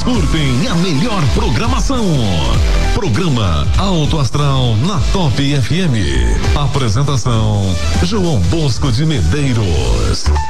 curtem a melhor programação. Programa Alto Astral na Top FM. Apresentação João Bosco de Medeiros.